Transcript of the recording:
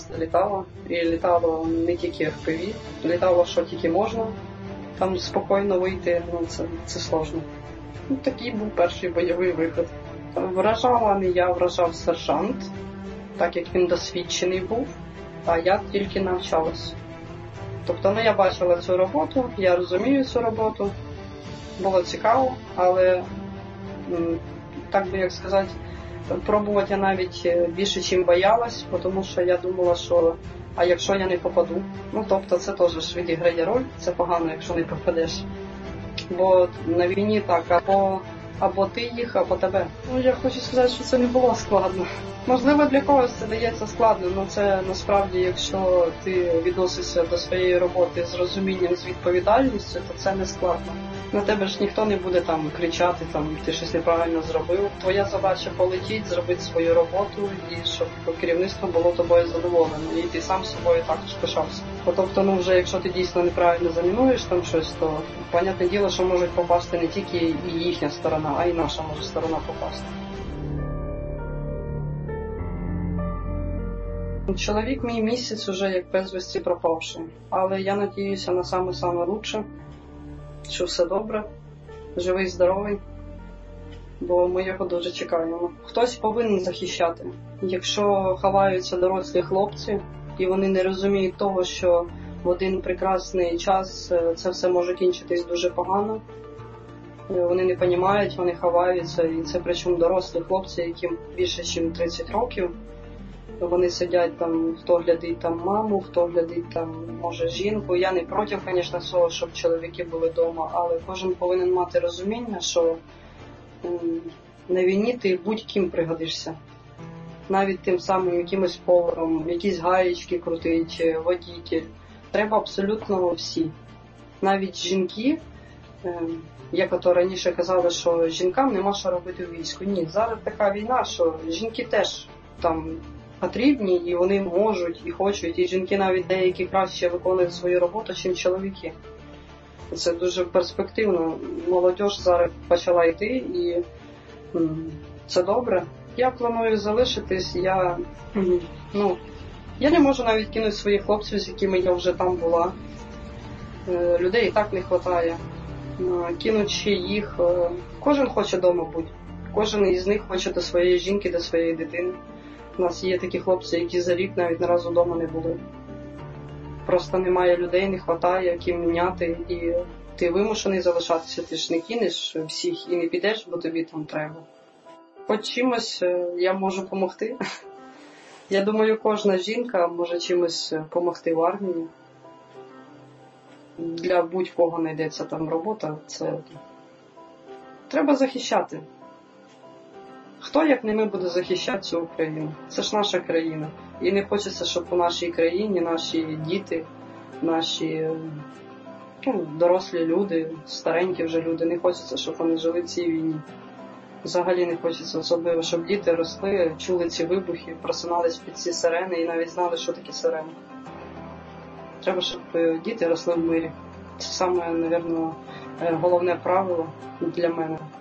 літало. І літало не тільки FPV, літало, що тільки можна. Там спокійно вийти, це сложно. Такий був перший бойовий вихід. Вражала не я, вражав сержант, так як він досвідчений був, а я тільки навчалась. Тобто, я бачила цю роботу, я розумію цю роботу, було цікаво, але, так би як сказати, пробувати я навіть більше, ніж боялась, тому що я думала, що а якщо я не попаду? Тобто це теж ж відіграє роль, це погано, якщо не попадеш. Бо на війні так, або ти їх, або тебе. Я хочу сказати, що це не було складно. Можливо, для когось це дається складно, але це насправді, якщо ти відносишся до своєї роботи з розумінням, з відповідальністю, то це не складно. На тебе ж ніхто не буде там кричати, ти щось неправильно зробив. Твоя задача полетіти, зробити свою роботу і щоб керівництво було тобою задоволене. І ти сам собою також пишався. Тобто, вже якщо ти дійсно неправильно замінуєш там щось, то понятне діло, що можуть попасти не тільки і їхня сторона, а й наша може сторона попасти. Чоловік мій місяць уже як безвісті пропавший, але я надіюся на саме лучше, що все добре, живий, здоровий, бо ми його дуже чекаємо. Хтось повинен захищати. Якщо ховаються дорослі хлопці, і вони не розуміють того, що в один прекрасний час це все може кінчитись дуже погано, вони не розуміють, вони ховаються, і це причому дорослі хлопці, яким більше, ніж 30 років. Вони сидять там, хто глядить там маму, хто глядить там, може, жінку. Я не проти, звісно, того, щоб чоловіки були вдома, але кожен повинен мати розуміння, що на війні ти будь-ким пригодишся. Навіть тим самим якимось поваром, якісь гаєчки крутить, водитель. Треба абсолютно всі. Навіть жінки, як ото раніше казали, що жінкам нема що робити в війську. Ні, зараз така війна, що жінки теж там потрібні, і вони можуть, і хочуть, і жінки навіть деякі краще виконують свою роботу, ніж чоловіки. Це дуже перспективно. Молодь зараз почала йти, і це добре. Я планую залишитись, я не можу навіть кинути своїх хлопців, з якими я вже там була. Людей і так не вистачає. Кинучи їх, кожен хоче вдома бути. Кожен із них хоче до своєї жінки, до своєї дитини. У нас є такі хлопці, які за рік навіть не разу вдома не були. Просто немає людей, не вистачає, ким міняти, і ти вимушений залишатися, ти ж не кинеш всіх і не підеш, бо тобі там треба. Хоч чимось я можу допомогти. Я думаю, кожна жінка може чимось допомогти в армії. Для будь-кого знайдеться там робота, це треба захищати. Хто, як не ми, буде захищати цю Україну? Це ж наша країна. І не хочеться, щоб у нашій країні наші діти, наші дорослі люди, старенькі вже люди, не хочеться, щоб вони жили в цій війні. Взагалі не хочеться, особливо, щоб діти росли, чули ці вибухи, просинались під ці сирени і навіть знали, що таке сирени. Треба, щоб діти росли в мирі. Це саме, мабуть, головне правило для мене.